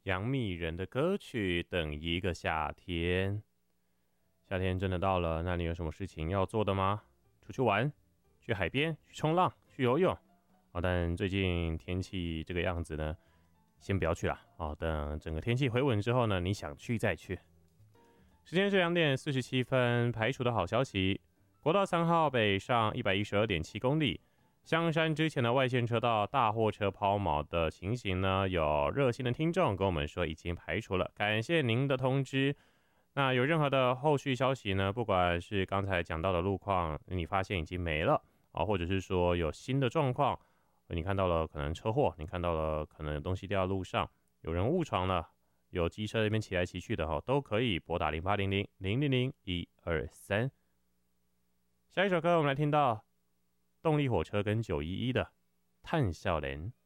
杨幂人的歌曲《等一个夏天》。夏天真的到了，那你有什么事情要做的吗？出去玩，去海边，去冲浪，去游泳。但最近天气这个样子呢，先不要去了。等整个天气回稳之后呢，你想去再去。时间是2:47，排除的好消息，国道3号北上112.7公里。香山之前的外线车道大货车抛锚的情形呢，有热心的听众跟我们说已经排除了，感谢您的通知。那有任何的后续消息呢，不管是刚才讲到的路况你发现已经没了或者是说有新的状况，你看到了可能车祸，你看到了可能有东西掉在路上，有人误闯了，有机车那边骑来骑去的都可以拨打0800-000-123。下一首歌我们来听到动力火车跟911的《叹笑脸》。